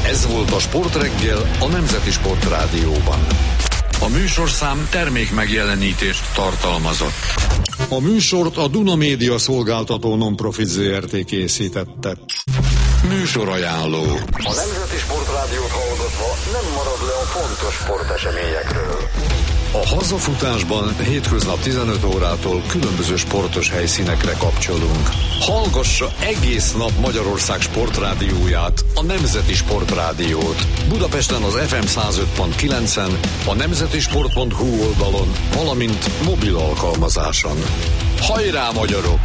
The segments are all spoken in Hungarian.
Ez volt a Sportreggel a Nemzeti Sportrádióban. A műsorszám termék megjelenítést tartalmazott. A műsort a Duna Média szolgáltató non-profit Zrt. Készítette. Műsorajánló. A Nemzeti Sportrádiót hallgatva nem marad le a fontos sporteseményekről. A hazafutásban hétköznap 15 órától különböző sportos helyszínekre kapcsolunk. Hallgassa egész nap Magyarország sportrádióját, a Nemzeti Sportrádiót. Budapesten az FM 105.9-en, a nemzetisport.hu oldalon, valamint mobil alkalmazáson. Hajrá, magyarok!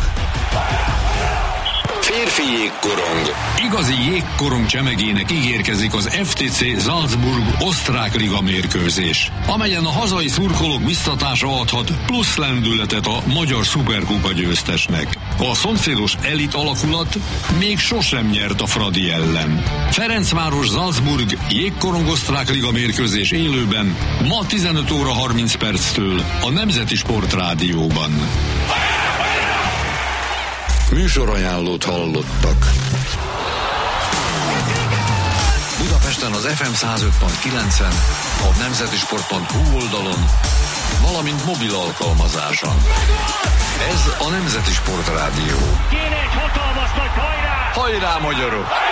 Férfi jégkorong. Igazi jégkorong csemegének ígérkezik az FTC Salzburg osztrák liga mérkőzés, amelyen a hazai szurkolók biztatása adhat plusz lendületet a magyar szuperkupa győztesnek. A szomszédos elit alakulat még sosem nyert a Fradi ellen. Ferencváros Salzburg jégkorong osztrák liga mérkőzés élőben ma 15 óra 30 perctől a Nemzeti Sportrádióban. Műsorajánlót hallottak. Budapesten az FM 105.9-en, a nemzetisport.hu oldalon, valamint mobil alkalmazáson. Ez a Nemzeti Sportrádió. Kéne egy hatalmas nagy hajrá! Hajrá, magyarok!